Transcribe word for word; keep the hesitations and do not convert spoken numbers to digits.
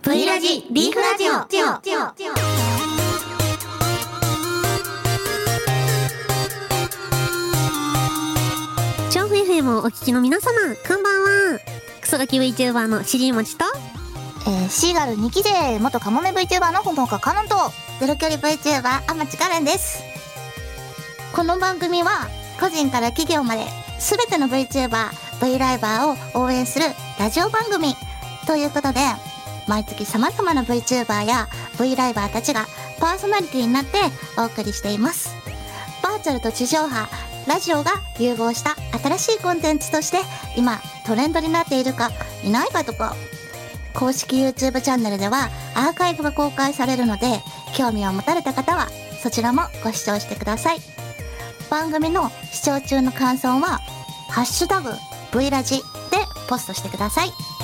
V ラジリーフラジオ。 調布 エフエム をお聞きの皆様、こんばんは。クソガキ VTuber のしりもちと、 えー、シーガルにき勢元カモメ VTuber のほのかかのんとゼロ距離 VTuber 天地カレンです。この番組は個人から企業まで全ての VTuber、V ライバーを応援するラジオ番組ということで、毎月様々な VTuber や V ライバーたちがパーソナリティになってお送りしています。バーチャルと地上波、ラジオが融合した新しいコンテンツとして今トレンドになっているかいないかとか、公式 YouTube チャンネルではアーカイブが公開されるので、興味を持たれた方はそちらもご視聴してください。番組の視聴中の感想はハッシュタグ V ラジでポストしてください。